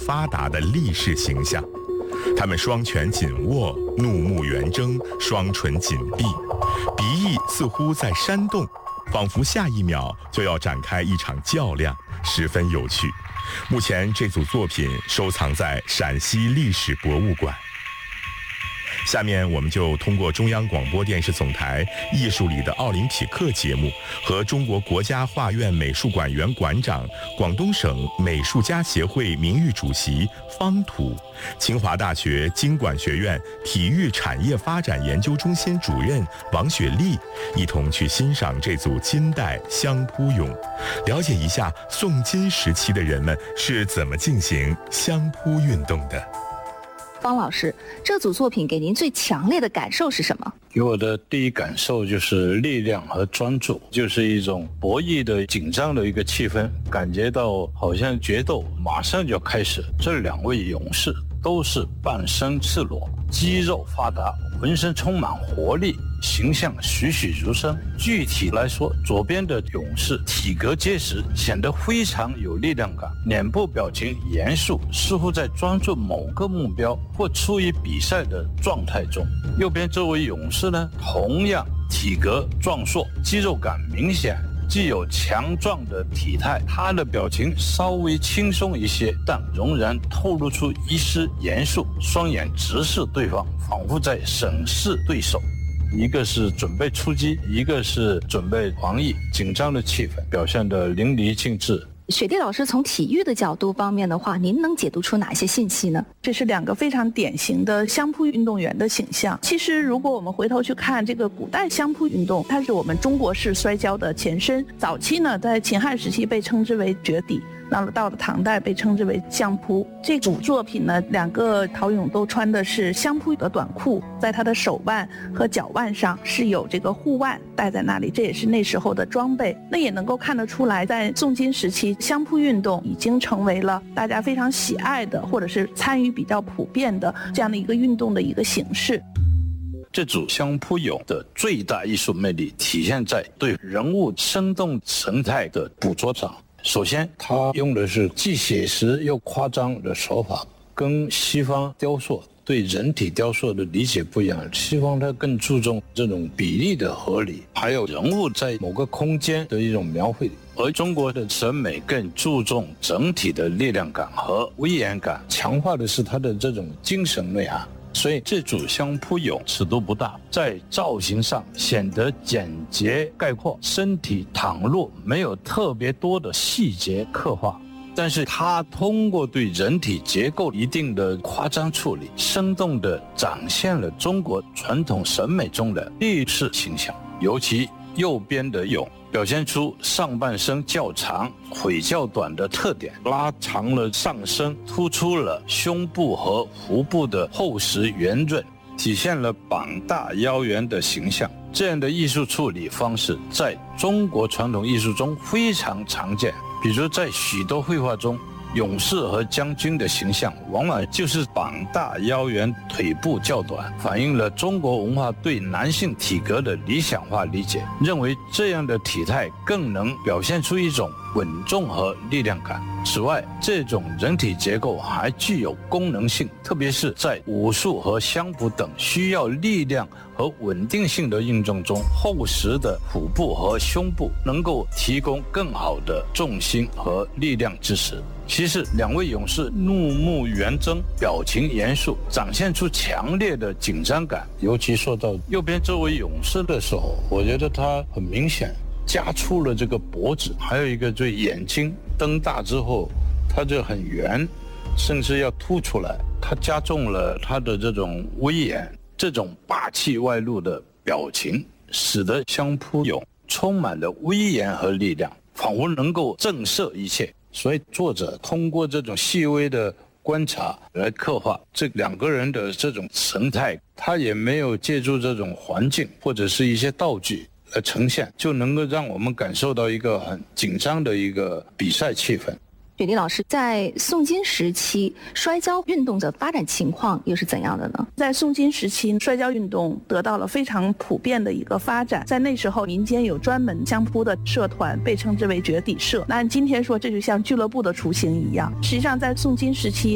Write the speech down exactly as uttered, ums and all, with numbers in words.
发达的力士形象。他们双拳紧握，怒目圆睁，双唇紧闭，鼻翼似乎在扇动，仿佛下一秒就要展开一场较量，十分有趣。目前这组作品收藏在陕西历史博物馆。下面我们就通过中央广播电视总台艺术里的奥林匹克节目和中国国家画院美术馆原馆长、广东省美术家协会名誉主席方土、清华大学经管学院体育产业发展研究中心主任王雪丽一同去欣赏这组金代相扑俑，了解一下宋金时期的人们是怎么进行相扑运动的。 方老师，这组作品给您最强烈的感受是什么？ 给我的第一感受就是力量和专注，就是一种博弈的紧张的一个气氛，感觉到好像决斗马上就要开始。这两位勇士都是半身赤裸，肌肉发达，浑身充满活力，形象栩栩如生。具体来说，左边的勇士体格结实，显得非常有力量感，脸部表情严肃，似乎在专注某个目标或处于比赛的状态中。右边这位勇士呢，同样体格壮硕，肌肉感明显，既有强壮的体态，他的表情稍微轻松一些，但仍然透露出一丝严肃，双眼直视对方，仿佛在审视对手。一个是准备出击，一个是准备防御，紧张的气氛表现得淋漓尽致。 雪莉老师，从体育的角度方面的话，您能解读出哪些信息呢？ 这是两个非常典型的相扑运动员的形象。其实如果我们回头去看这个古代相扑运动，它是我们中国式摔跤的前身。早期呢，在秦汉时期被称之为绝底，到了到了唐代被称之为相扑。这组作品呢，两个陶俑都穿的是相扑的短裤，在他的手腕和脚腕上是有这个护腕戴在那里，这也是那时候的装备。那也能够看得出来，在宋金时期，相扑运动已经成为了大家非常喜爱的，或者是参与比较普遍的这样的一个运动的一个形式。 这组相扑俑的最大艺术魅力体现在对人物生动神态的捕捉上。首先，他用的是既写实又夸张的手法，跟西方雕塑对人体雕塑的理解不一样。西方它更注重这种比例的合理，还有人物在某个空间的一种描绘，而中国的审美更注重整体的力量感和威严感，强化的是它的这种精神内涵。所以这组相扑俑尺度不大，在造型上显得简洁概括，身体袒露，没有特别多的细节刻画，但是它通过对人体结构一定的夸张处理，生动地展现了中国传统审美中的力士形象。尤其右边的俑表现出上半身较长、腿较短的特点，拉长了上身，突出了胸部和腹部的厚实圆润，体现了膀大腰圆的形象。这样的艺术处理方式在中国传统艺术中非常常见，比如在许多绘画中，勇士和将军的形象往往就是膀大腰圆，腿部较短，反映了中国文化对男性体格的理想化理解，认为这样的体态更能表现出一种稳重和力量感。此外，这种人体结构还具有功能性，特别是在武术和相扑等需要力量和稳定性的运动中，厚实的腹部和胸部能够提供更好的重心和力量支持。其实两位勇士怒目圆睁，表情严肃，展现出强烈的紧张感。尤其说到右边这位勇士的时候，我觉得他很明显加粗了这个脖子，还有一个对眼睛瞪大之后它就很圆，甚至要凸出来，它加重了它的这种威严，这种霸气外露的表情使得相扑俑充满了威严和力量，仿佛能够震慑一切。所以作者通过这种细微的观察来刻画这两个人的这种神态，他也没有借助这种环境或者是一些道具来呈现，就能够让我们感受到一个很紧张的一个比赛气氛。 雪莉老师，在宋金时期，摔跤运动的发展情况又是怎样的呢？ 在宋金时期，摔跤运动得到了非常普遍的一个发展。在那时候，民间有专门相扑的社团，被称之为绝底社。那按今天说，这就像俱乐部的雏形一样。实际上，在宋金时期，